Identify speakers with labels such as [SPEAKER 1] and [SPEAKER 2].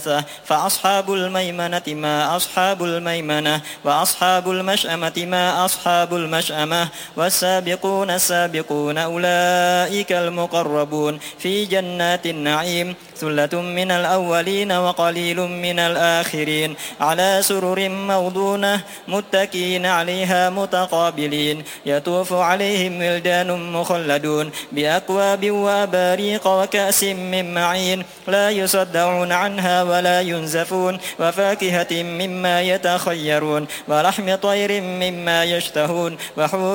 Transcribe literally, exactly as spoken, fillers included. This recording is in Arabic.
[SPEAKER 1] فأصحاب الميمنة ما أصحاب الميمنة وأصحاب المشأمة ما أصحاب المشأمة والسابقون السابقون أولئك المقربون في جنات النعيم ثلة من الأولين وقليل من الآخرين على سرر موضونة متكئين عليها متقابلين يطوف عليهم ولدان مخلدون بأكواب وأباريق وكأس من معين لا يصدعون عنها ولا ينزفون وفاكهة مما يتخيرون ولحم طير مما يشتهون وحور